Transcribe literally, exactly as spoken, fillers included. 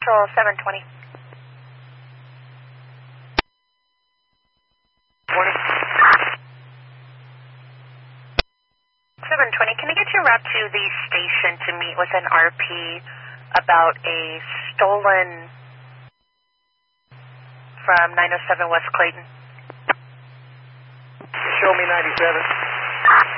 Central seven twenty. Morning. seven twenty, can I get your route to the station to meet with an R P about a stolen from nine oh seven West Clayton? Show me ninety-seven.